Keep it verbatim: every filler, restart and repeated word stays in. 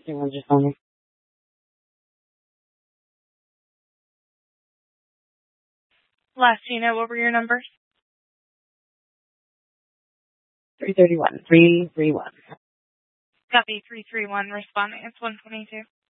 You want just on Last unit, what were your numbers? three thirty-one. three three one. Copy three three one, responding. It's one twenty-two.